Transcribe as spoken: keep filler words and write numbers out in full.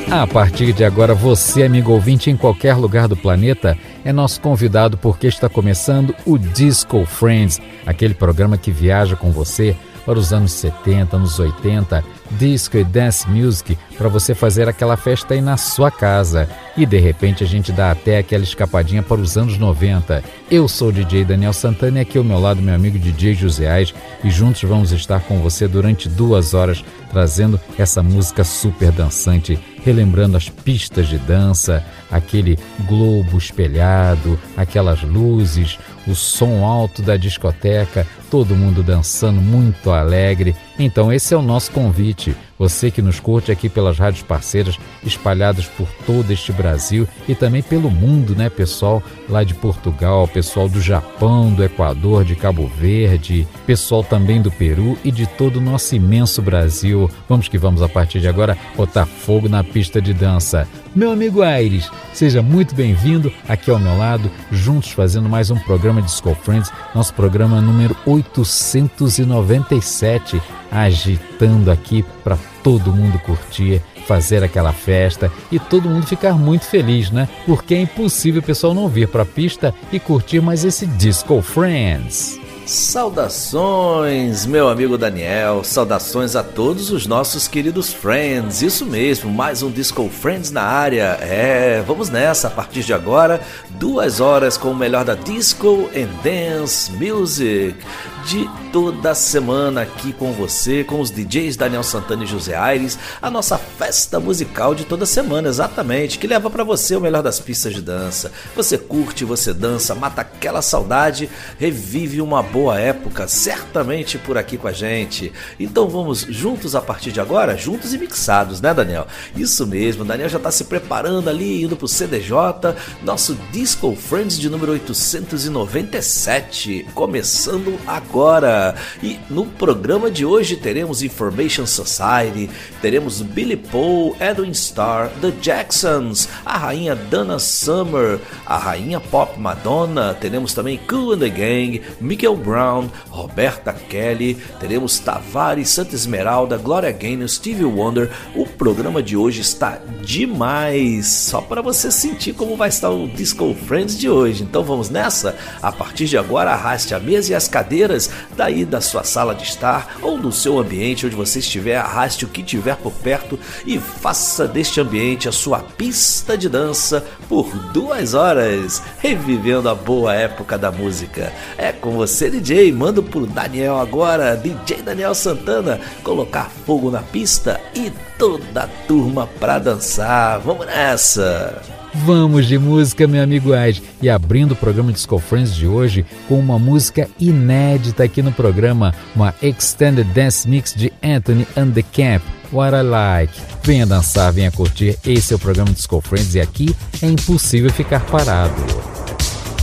A partir de agora, você, amigo ouvinte, em qualquer lugar do planeta, é nosso convidado porque está começando o Disco Friends, aquele programa que viaja com você para os anos setenta, anos oitenta, disco e dance music, para você fazer aquela festa aí na sua casa. E de repente a gente dá até aquela escapadinha para os anos noventa. Eu sou o D J Daniel Santana e aqui ao meu lado meu amigo D J José Aires, e juntos vamos estar com você durante duas horas trazendo essa música super dançante, relembrando as pistas de dança, aquele globo espelhado, aquelas luzes, o som alto da discoteca, todo mundo dançando muito alegre. Então esse é o nosso convite. Você que nos curte aqui pelas rádios parceiras espalhadas por todo este Brasil e também pelo mundo, né, pessoal lá de Portugal, pessoal do Japão, do Equador, de Cabo Verde, pessoal também do Peru e de todo o nosso imenso Brasil. Vamos que vamos a partir de agora botar fogo na pista de dança. Meu amigo Aires, seja muito bem-vindo aqui ao meu lado, juntos fazendo mais um programa de Disco Friends, nosso programa número oitocentos e noventa e sete, agitando aqui para todo mundo curtir, fazer aquela festa e todo mundo ficar muito feliz, né? Porque é impossível o pessoal não vir para a pista e curtir mais esse Disco Friends. Saudações, meu amigo Daniel, saudações a todos os nossos queridos friends, isso mesmo, mais um Disco Friends na área. É, vamos nessa, a partir de agora, duas horas com o melhor da Disco and Dance Music de toda semana aqui com você, com os D Js Daniel Santana e José Aires, a nossa festa musical de toda semana, exatamente, que leva pra você o melhor das pistas de dança. Você curte, você dança, mata aquela saudade, revive uma boa época, certamente por aqui com a gente. Então vamos juntos a partir de agora, juntos e mixados, né, Daniel? Isso mesmo, o Daniel já tá se preparando ali, indo pro C D J, nosso Disco Friends de número oitocentos e noventa e sete, começando agora. Agora, e no programa de hoje teremos Information Society, teremos Billy Paul, Edwin Starr, The Jacksons, a rainha Donna Summer, a rainha pop Madonna, teremos também Kool and the Gang, Michael Brown, Roberta Kelly, teremos Tavares, Santa Esmeralda, Gloria Gaynor, Stevie Wonder. O programa de hoje está demais, só para você sentir como vai estar o Disco Friends de hoje. Então vamos nessa? A partir de agora arraste a mesa e as cadeiras daí da sua sala de estar ou do seu ambiente onde você estiver, arraste o que tiver por perto e faça deste ambiente a sua pista de dança por duas horas, revivendo a boa época da música. É com você, D J, mando pro Daniel agora, D J Daniel Santana, colocar fogo na pista e toda a turma pra dançar. Vamos nessa! Vamos de música, meu amigo Ed, e abrindo o programa Disco Friends de hoje com uma música inédita aqui no programa, uma Extended Dance Mix de Anthony and the Camp, What I Like. Venha dançar, venha curtir, esse é o programa Disco Friends e aqui é impossível ficar parado.